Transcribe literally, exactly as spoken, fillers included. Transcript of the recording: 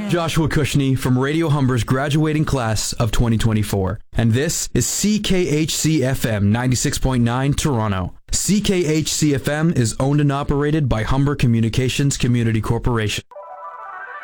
Joshua Cushney from Radio Humber's graduating class of twenty twenty-four. And this is C K H C F M ninety-six point nine Toronto. C K H C F M is owned and operated by Humber Communications Community Corporation.